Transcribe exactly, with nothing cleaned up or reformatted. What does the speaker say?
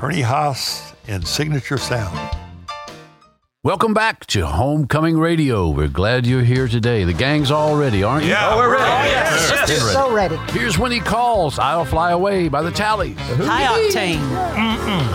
Ernie Haas and Signature Sound. Welcome back to Homecoming Radio. We're glad you're here today. The gang's all ready, aren't you? Yeah, oh, we're ready. Oh, yes. yes. Yes. So ready. Here's When He Calls, I'll Fly Away by the Tallies. High octane. Mm-mm.